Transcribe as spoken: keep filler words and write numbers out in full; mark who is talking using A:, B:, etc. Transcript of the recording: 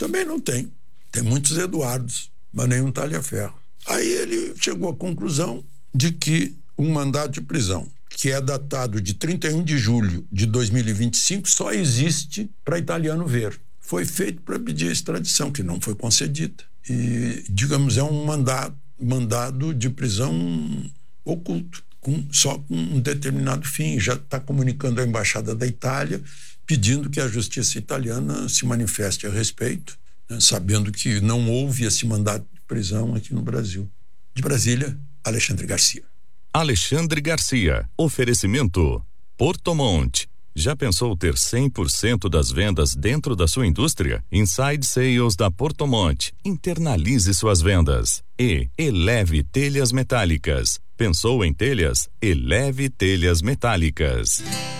A: Também não tem. Tem muitos Eduardos, mas nenhum talha-ferro. Aí ele chegou à conclusão de que um mandado de prisão, que é datado de trinta e um de julho de dois mil e vinte e cinco, só existe para italiano ver. Foi feito para pedir a extradição, que não foi concedida. E, digamos, é um mandado, mandado de prisão oculto, com, só com um determinado fim. Já está comunicando à Embaixada da Itália, pedindo que a justiça italiana se manifeste a respeito, né, sabendo que não houve esse mandado de prisão aqui no Brasil. De Brasília, Alexandre Garcia.
B: Alexandre Garcia. Oferecimento Porto Monte. Já pensou ter cem por cento das vendas dentro da sua indústria? Inside Sales da Porto Monte. Internalize suas vendas. E Eleve Telhas Metálicas. Pensou em telhas? Eleve Telhas Metálicas.